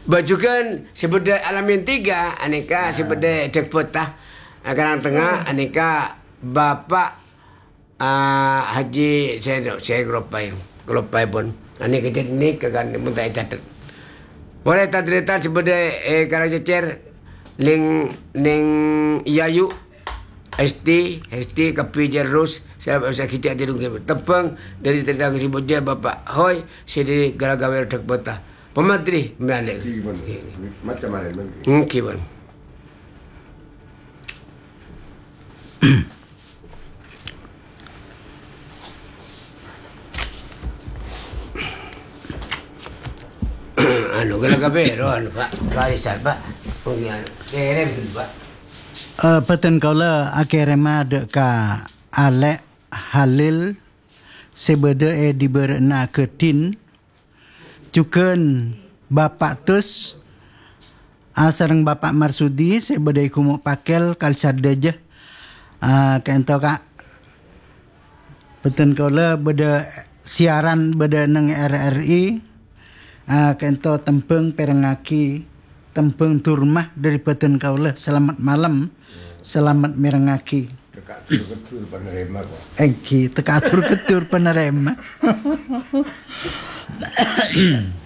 bajukan sebedah alamin 3 aneka sebedah dek potah karang tengah aneka bapak Haji saya grupai pun aneka jenis kagan muntah catat boleh tadritan sebedah karang cecer ling yayu ST kapi jerus saya kita di dungkir tepeng dari tentang si boja bapak hoi sini galagawer dek potah pematri balik macam mana kiban anu galagawero anu pak kalisan pak mungkin kerem pak Peten kaula akhirnya ada ka Alek Halil sebeda diberna ketin cuken bapak tus sareng bapak Marsudi sebeda iku pakel kalsada je kento kak peten kaula beda siaran beda nang RRI kento tempeng perengaki tempeng turmah dari peten kaula selamat malam selamat merengaki Tekatur penerima kok. tekatur ketur penerima